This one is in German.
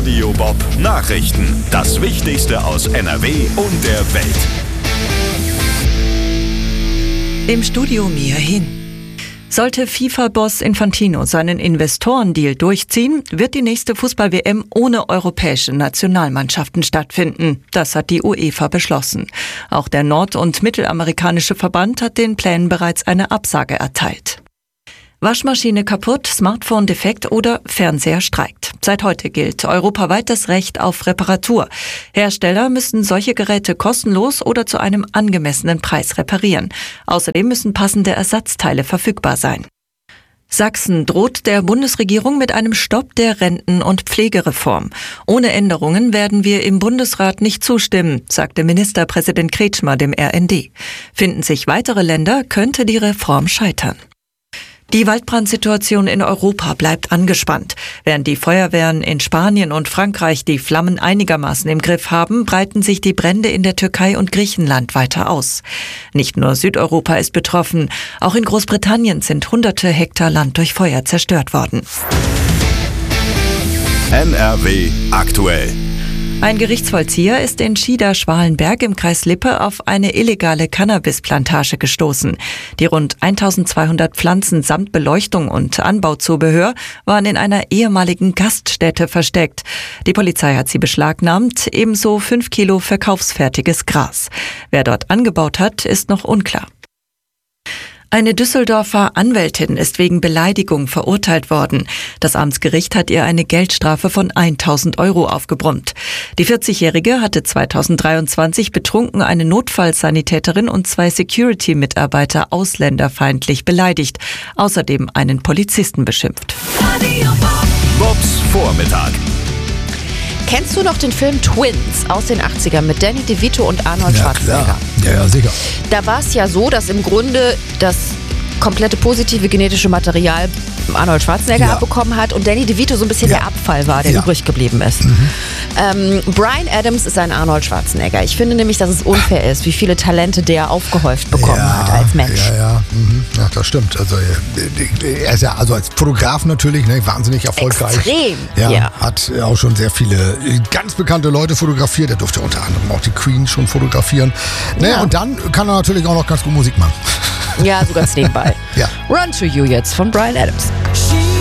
Radio Bob Nachrichten. Das Wichtigste aus NRW und der Welt. Im Studio Mia Hin. Sollte FIFA-Boss Infantino seinen Investorendeal durchziehen, wird die nächste Fußball-WM ohne europäische Nationalmannschaften stattfinden. Das hat die UEFA beschlossen. Auch der nord- und mittelamerikanische Verband hat den Plänen bereits eine Absage erteilt. Waschmaschine kaputt, Smartphone defekt oder Fernseher streikt. Seit heute gilt europaweit das Recht auf Reparatur. Hersteller müssen solche Geräte kostenlos oder zu einem angemessenen Preis reparieren. Außerdem müssen passende Ersatzteile verfügbar sein. Sachsen droht der Bundesregierung mit einem Stopp der Renten- und Pflegereform. Ohne Änderungen werden wir im Bundesrat nicht zustimmen, sagte Ministerpräsident Kretschmer dem RND. Finden sich weitere Länder, könnte die Reform scheitern. Die Waldbrandsituation in Europa bleibt angespannt. Während die Feuerwehren in Spanien und Frankreich die Flammen einigermaßen im Griff haben, breiten sich die Brände in der Türkei und Griechenland weiter aus. Nicht nur Südeuropa ist betroffen, auch in Großbritannien sind hunderte Hektar Land durch Feuer zerstört worden. NRW aktuell. Ein Gerichtsvollzieher ist in Schieder-Schwalenberg im Kreis Lippe auf eine illegale Cannabisplantage gestoßen. Die rund 1200 Pflanzen samt Beleuchtung und Anbauzubehör waren in einer ehemaligen Gaststätte versteckt. Die Polizei hat sie beschlagnahmt, ebenso 5 Kilo verkaufsfertiges Gras. Wer dort angebaut hat, ist noch unklar. Eine Düsseldorfer Anwältin ist wegen Beleidigung verurteilt worden. Das Amtsgericht hat ihr eine Geldstrafe von 1.000 € aufgebrummt. Die 40-Jährige hatte 2023 betrunken eine Notfallsanitäterin und 2 Security-Mitarbeiter ausländerfeindlich beleidigt. Außerdem einen Polizisten beschimpft. Bobs Vormittag. Kennst du noch den Film Twins aus den 80ern mit Danny DeVito und Arnold Schwarzenegger? Ja, sicher. Da war es ja so, dass im Grunde das komplette positive genetische Material Arnold Schwarzenegger abbekommen hat und Danny DeVito so ein bisschen der Abfall war, der übrig geblieben ist. Bryan Adams ist ein Arnold Schwarzenegger. Ich finde nämlich, dass es unfair ist, wie viele Talente der aufgehäuft bekommen hat als Mensch. Ja, das stimmt. Also er ist ja also als Fotograf natürlich wahnsinnig erfolgreich. Extrem. Ja, hat auch schon sehr viele ganz bekannte Leute fotografiert. Er durfte unter anderem auch die Queen schon fotografieren. Und dann kann er natürlich auch noch ganz gut Musik machen. Ja, so ganz nebenbei. Ja. Run to You jetzt von Bryan Adams.